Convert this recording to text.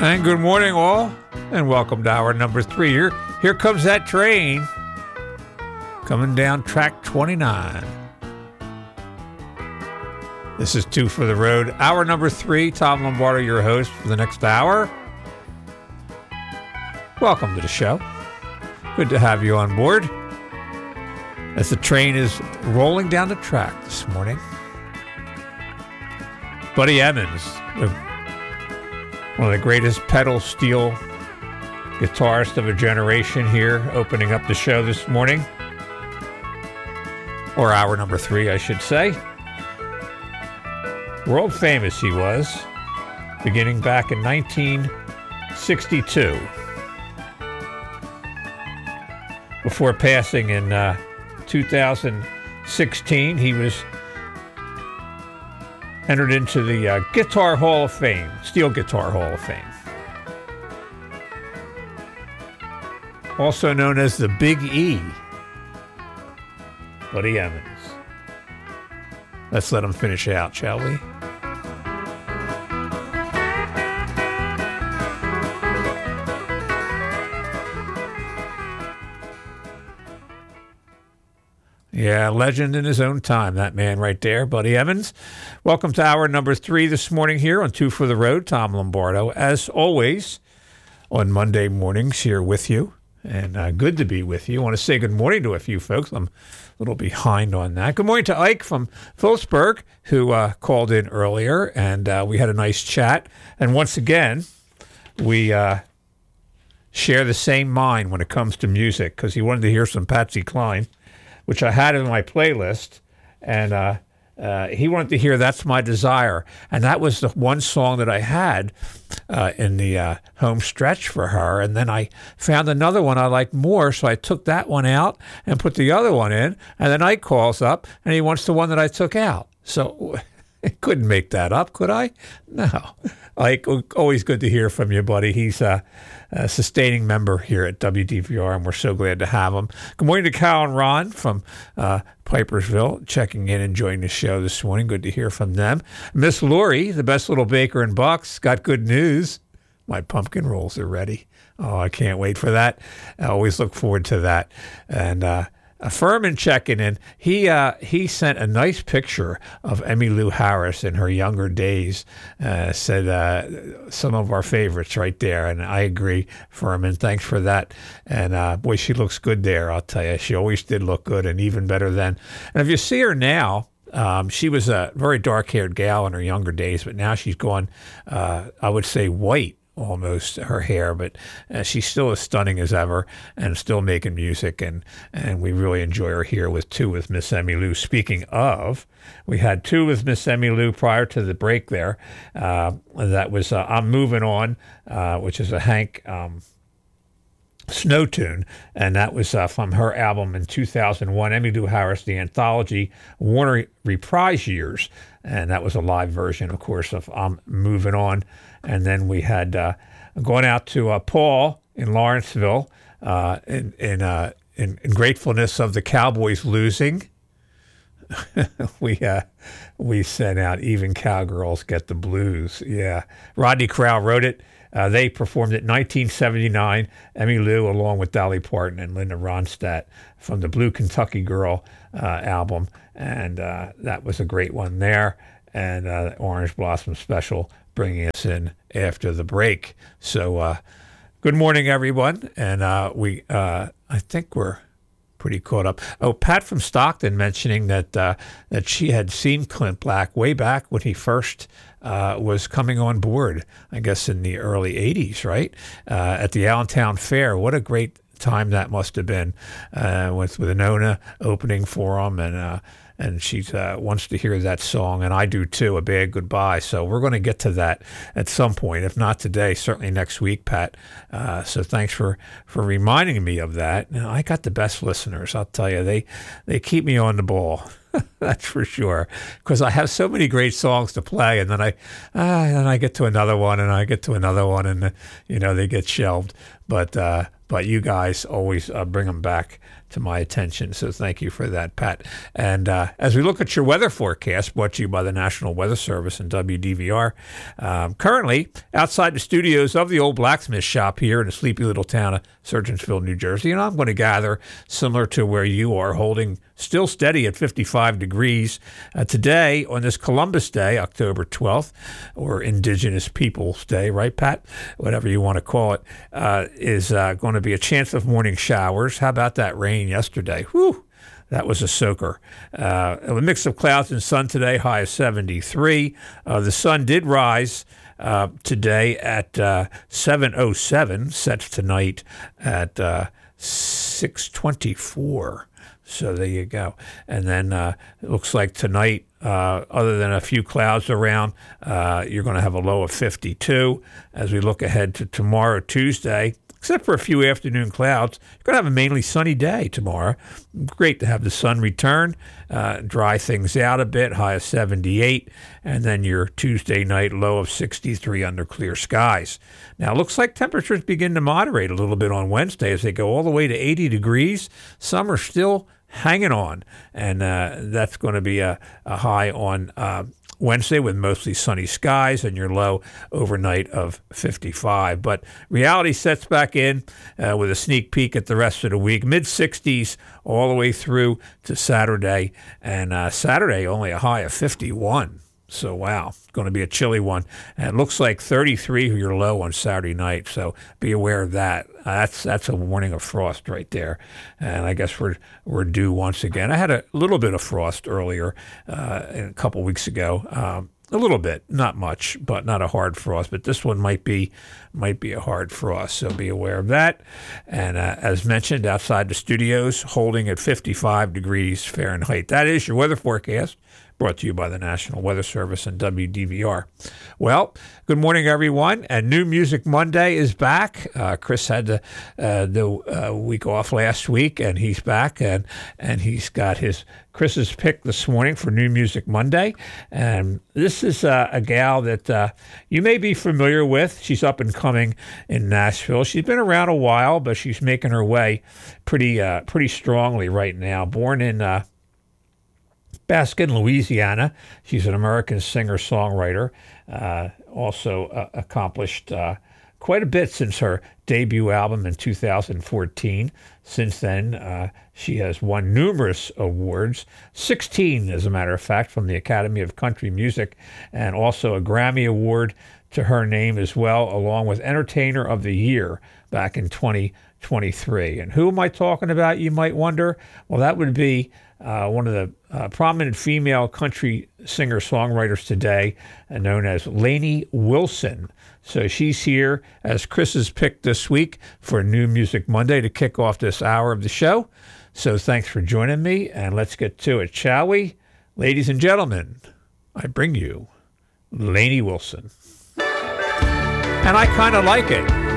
And good morning, all, and welcome to hour number 3. Here comes that train coming down track 29. This is Two for the Road, hour number 3. Tom Lombardo, your host for the next hour. Welcome to the show. Good to have you on board as the train is rolling down the track this morning. Buddy Emmons, one of the greatest pedal steel guitarists of a generation here, opening up the show this morning. Or hour number 3, I should say. World famous he was, beginning back in 1962. Before passing in 2016, he was entered into the Guitar Hall of Fame, Steel Guitar Hall of Fame. Also known as the Big E, Buddy Emmons. Let's let him finish out, shall we? Yeah, legend in his own time, that man right there, Buddy Emmons. Welcome to hour number 3 this morning here on Two for the Road. Tom Lombardo, as always, on Monday mornings here with you. And good to be with you. I want to say good morning to a few folks. I'm a little behind on that. Good morning to Ike from Phillipsburg, who called in earlier, and we had a nice chat. And once again, we share the same mind when it comes to music, because he wanted to hear some Patsy Cline, which I had in my playlist, and he wanted to hear That's My Desire. And that was the one song that I had in the home stretch for her. And then I found another one I liked more, so I took that one out and put the other one in. And then Ike calls up, and he wants the one that I took out. So I couldn't make that up, could I? No. Ike, always good to hear from you, buddy. He's a sustaining member here at WDVR, and we're so glad to have him. Good morning to Kyle and Ron from Pipersville, checking in, enjoying the show this morning. Good to hear from them. Miss Lori, the best little baker in Bucks, got good news. My pumpkin rolls are ready. Oh, I can't wait for that. I always look forward to that. And Furman checking in. He sent a nice picture of Emmylou Harris in her younger days. Said some of our favorites right there, and I agree, Furman. Thanks for that. And boy, she looks good there. I'll tell you, she always did look good, and even better then. And if you see her now, she was a very dark-haired gal in her younger days, but now she's gone, I would say, white. Almost her hair, but she's still as stunning as ever and still making music, and we really enjoy her here with Two with Miss Emmylou. Speaking of, we had Two with Miss Emmylou prior to the break there. That was I'm Moving On, which is a Hank Snow tune, and that was from her album in 2001, Emmylou Harris, the anthology Warner Reprise Years, and that was a live version, of course, of I'm Moving On. And then we had gone out to Paul in Lawrenceville in gratefulness of the Cowboys losing. We sent out Even Cowgirls Get the Blues. Yeah, Rodney Crowell wrote it. They performed it in 1979. Emmylou, along with Dolly Parton and Linda Ronstadt, from the Blue Kentucky Girl album, and that was a great one there. And Orange Blossom Special bringing us in after the break. So good morning, everyone. And I think we're pretty caught up. Oh, Pat from Stockton mentioning that she had seen Clint Black way back when he first was coming on board, I guess in the early 80s, right? At the Allentown Fair. What a great time that must have been, with Nona opening for him, and she wants to hear that song, and I do too, A Bad Goodbye. So we're going to get to that at some point, if not today, certainly next week, Pat. So thanks for reminding me of that. And I got the best listeners, I'll tell you. They keep me on the ball. That's for sure, because I have so many great songs to play, and then I get to another one, and I get to another one, and they get shelved. But but you guys always bring them back to my attention. So thank you for that, Pat. And as we look at your weather forecast, brought to you by the National Weather Service and WDVR, currently outside the studios of the old blacksmith shop here in the sleepy little town of Surgeonsville, New Jersey. And I'm going to gather similar to where you are, holding still steady at 55 degrees. Today, on this Columbus Day, October 12th, or Indigenous Peoples Day, right, Pat? Whatever you want to call it, is going to be a chance of morning showers. How about that rain yesterday? Whew, that was a soaker. A mix of clouds and sun today, high of 73. The sun did rise today at 7:07, sets tonight at 6:24. So there you go. And then it looks like tonight, other than a few clouds around, you're going to have a low of 52. As we look ahead to tomorrow, Tuesday, except for a few afternoon clouds, you're going to have a mainly sunny day tomorrow. Great to have the sun return, dry things out a bit, high of 78, and then your Tuesday night low of 63 under clear skies. Now, it looks like temperatures begin to moderate a little bit on Wednesday as they go all the way to 80 degrees. Some are still hanging on, and that's going to be a high on Wednesday with mostly sunny skies and your low overnight of 55. But reality sets back in with a sneak peek at the rest of the week. Mid-60s all the way through to Saturday, and Saturday only a high of 51. So, wow, it's going to be a chilly one. And it looks like 33 your low on Saturday night, so be aware of that. That's a warning of frost right there. And I guess we're due once again. I had a little bit of frost earlier a couple weeks ago. A little bit, not much, but not a hard frost. But this one might be a hard frost, so be aware of that. And as mentioned, outside the studios, holding at 55 degrees Fahrenheit. That is your weather forecast, brought to you by the National Weather Service and WDVR. Well, good morning, everyone. And New Music Monday is back. Chris had the week off last week, and he's back, and he's got Chris's pick this morning for New Music Monday. And this is a gal that you may be familiar with. She's up and coming in Nashville. She's been around a while, but she's making her way pretty strongly right now. Born in Baskin, Louisiana. She's an American singer-songwriter. Also accomplished quite a bit since her debut album in 2014. Since then, she has won numerous awards, 16 as a matter of fact, from the Academy of Country Music, and also a Grammy Award to her name as well, along with Entertainer of the Year back in 2023. And who am I talking about, you might wonder? Well, that would be one of the prominent female country singer-songwriters today, known as Lainey Wilson. So she's here as Chris's pick this week for New Music Monday to kick off this hour of the show. So thanks for joining me, and let's get to it, shall we? Ladies and gentlemen, I bring you Lainey Wilson. And I kind of like it.